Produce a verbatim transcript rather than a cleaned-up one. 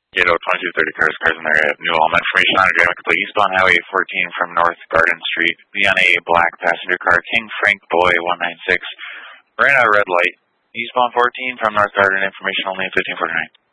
Gate twenty-two thirty cars, cars in there at New Ulm. Information on a driver complete eastbound Highway fourteen from North Garden Street. Be on a black passenger car, King Frank Boy one nine six. Ran a red light. Eastbound fourteen from North Garden. Information only at fifteen forty-nine.